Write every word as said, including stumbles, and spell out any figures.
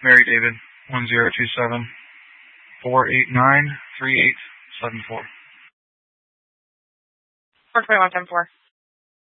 Mary David, one zero two seven, four eight nine, three eight seven four. four twenty-one ten four.